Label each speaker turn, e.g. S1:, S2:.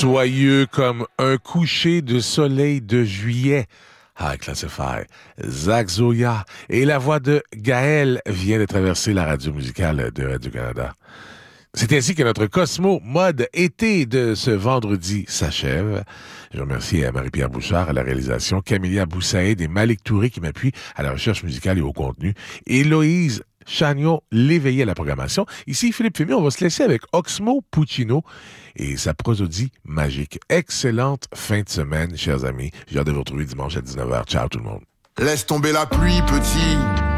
S1: Soyeux comme un coucher de soleil de juillet. High Classify, Zach Zoya et la voix de Gaël vient de traverser la radio musicale de Radio-Canada. C'est ainsi que notre Cosmo mode été de ce vendredi s'achève. Je remercie Marie-Pierre Bouchard à la réalisation, Camélia Boussaïd et Malik Touré qui m'appuient à la recherche musicale et au contenu, Héloïse Chagnon l'éveillé à la programmation. Ici Philippe Fémy, on va se laisser avec Oxmo Puccino et sa prosodie magique. Excellente fin de semaine, chers amis. J'ai hâte de vous retrouver dimanche à 19h. Ciao tout le monde.
S2: Laisse tomber la pluie, petit.